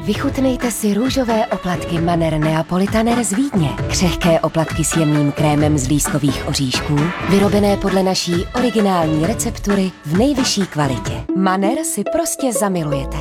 Vychutnejte si růžové oplatky Manner Neapolitaner z Vídně. Křehké oplatky s jemným krémem z lískových oříšků, vyrobené podle naší originální receptury v nejvyšší kvalitě. Manner si prostě zamilujete.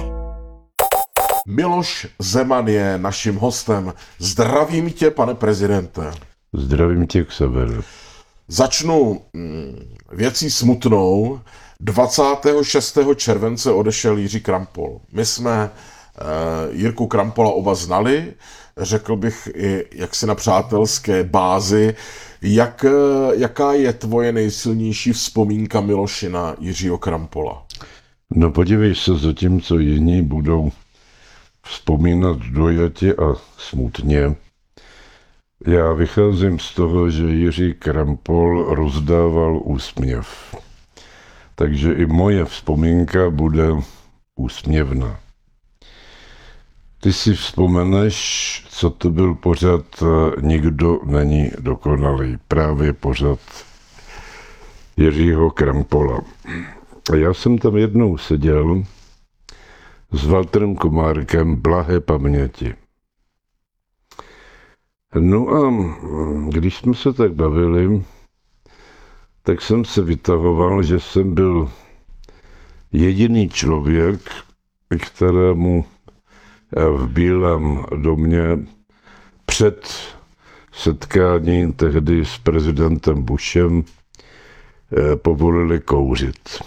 Miloš Zeman je naším hostem. Zdravím tě, pane prezidente. Zdravím tě, Xaver. Začnu věcí smutnou. 26. července odešel Jiří Krampol. My jsme Jirku Krampola oba znali, řekl bych i jaksi na přátelské bázi. Jaká je tvoje nejsilnější vzpomínka, Miloši, na Jiřího Krampola? No podívej se, zatímco jiní budou vzpomínat dojatě a smutně, já vycházím z toho, že Jiří Krampol rozdával úsměv. Takže i moje vzpomínka bude úsměvná. Ty si vzpomeneš, co to byl pořad Nikdo není dokonalý. Právě pořad Jiřího Krampola. A já jsem tam jednou seděl s Walterem Komárkem, blahé paměti. No a když jsme se tak bavili, tak jsem se vytahoval, že jsem byl jediný člověk, kterému v Bílém domě před setkáním tehdy s prezidentem Bushem povolili kouřit.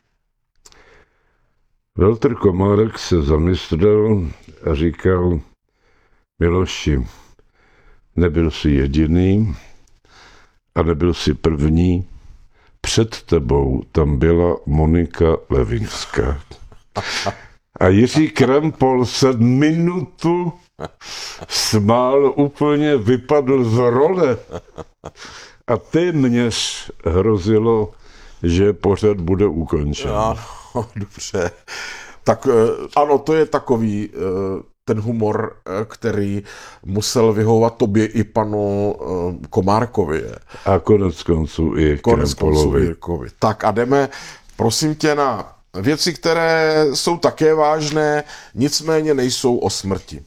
Walter Komárek se zamyslel a říkal: Miloši, nebyl jsi jediný a nebyl jsi první. Před tebou tam byla Monika Lewinská. A Jiří Krampol se minutu smál, úplně vypadl z role. A téměř hrozilo, že pořad bude ukončen. Ano, dobře. Tak ano, to je takový ten humor, který musel vyhovovat tobě i panu Komárkovi. A konec konců i Krampolovi. Tak a jdeme, prosím tě, na věci, které jsou také vážné, nicméně nejsou o smrti.